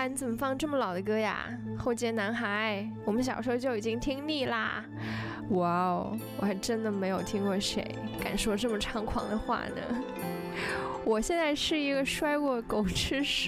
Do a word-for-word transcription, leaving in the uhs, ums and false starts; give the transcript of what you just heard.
啊，你怎么放这么老的歌呀？后街男孩，我们小时候就已经听腻啦。哇哦，我还真的没有听过谁敢说这么猖狂的话呢。我现在是一个摔过狗吃屎